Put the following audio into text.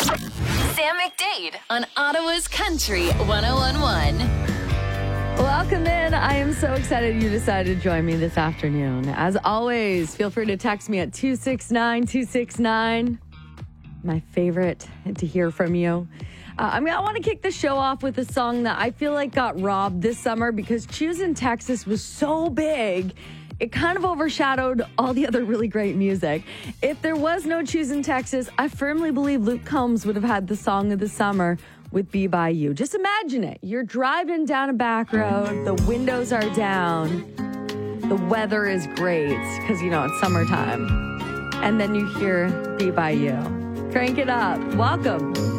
Sam McDade on Ottawa's Country 101.1. Welcome in. I am so excited you decided to join me this afternoon. As always, feel free to text me at 269-269. My favorite to hear from you. I want to kick the show off with a song that I feel like got robbed this summer because Choose in Texas was so big. It kind of overshadowed all the other really great music. If there was no Choose in Texas, I firmly believe Luke Combs would have had the song of the summer with Be By You. Just imagine it. You're driving down a back road. The windows are down. The weather is great because, it's summertime. And then you hear Be By You. Crank it up. Welcome.